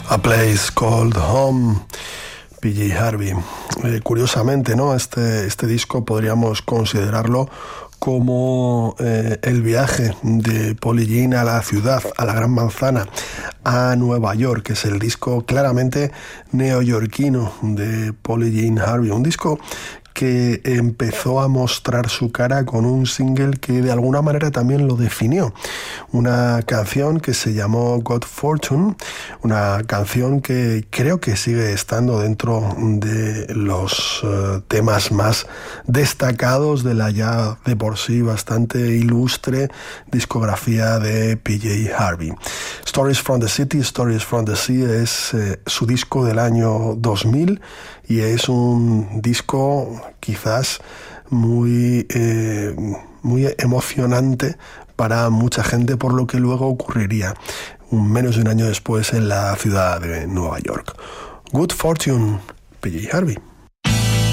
A Place Called Home, PJ Harvey. Curiosamente, ¿no? Este disco podríamos considerarlo como el viaje de Polly Jean a la ciudad, a la Gran Manzana, a Nueva York. Es el disco claramente neoyorquino de Polly Jean Harvey, un disco que empezó a mostrar su cara con un single que de alguna manera también lo definió. Una canción que se llamó Good Fortune, una canción que creo que sigue estando dentro de los temas más destacados de la ya de por sí bastante ilustre discografía de PJ Harvey. Stories from the City, Stories from the Sea es su disco del año 2000 y es un disco quizás muy emocionante para mucha gente por lo que luego ocurriría menos de un año después en la ciudad de Nueva York. Good Fortune, PJ Harvey.